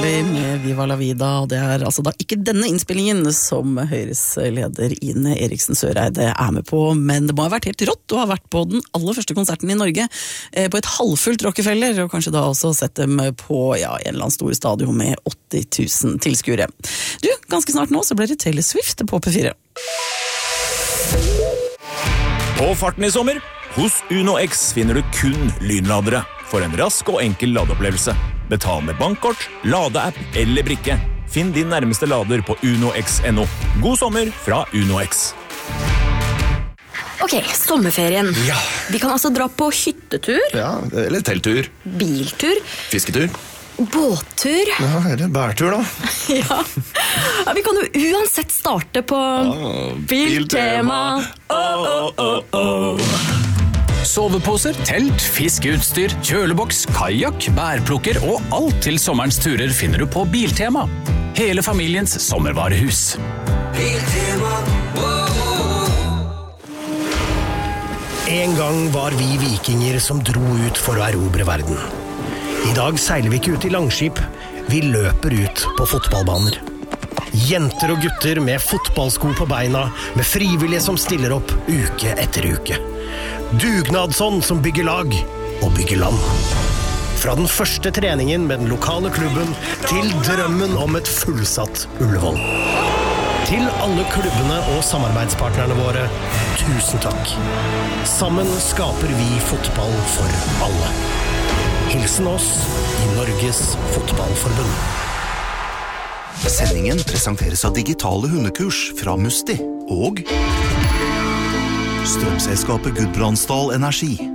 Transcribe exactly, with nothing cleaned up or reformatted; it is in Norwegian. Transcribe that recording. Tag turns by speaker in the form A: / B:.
A: Presley med Viva la Vida, og det er altså da ikke denne innspillingen som Høyres leder Ine Eriksen Søreide er med på, men det må ha vært helt rått å ha vært på den aller første konserten i Norge, eh, på et halvfullt Rockefeller, og kanskje da også sett dem på ja, en eller annen stor stadion med åtti tusen tilskuere. Du, ganske snart nå så blir det Taylor Swift på P fire.
B: På farten i sommer, hos Uno X finner du kun lynladere for en rask og enkel ladeopplevelse. Betal med bankkort, ladeapp eller brikke. Finn din nærmeste lader på uno x punktum no. God sommer fra Uno X.
C: Ok, sommerferien.
D: Ja.
C: Vi kan altså dra på hyttetur.
D: Ja, eller telttur.
C: Biltur.
D: Fisketur.
C: Båttur.
D: Ja, eller bærtur da.
C: ja. ja, vi kan jo uansett starte på
D: Ah,
C: Biltema.
D: Åh, åh, åh, åh.
E: Soveposer, telt, fiskeutstyr, kjøleboks, kajak, bærplukker og alt til sommerens turer finner du på Biltema. Hele familiens sommervarehus.
F: Biltema,
G: En gang var vi vikinger som dro ut for å erobre verden. I dag seiler vi ikke ut i langskip, vi løper ut på fotballbaner. Jenter og gutter med fotballsko på beina, med frivillige som stiller opp uke etter uke. Dugnadsånd som bygger lag og bygger land. Fra den første treningen med den lokale klubben til drømmen om et fullsatt Ullevål. Til alle klubbene og samarbeidspartnerne våre, tusen takk. Sammen skaper vi fotball for alle. Hilsen oss i Norges Fotballforbund.
H: Sendingen presenteres av digitale hundekurs fra Musti og strømselskapet Gudbrandsdal Energi.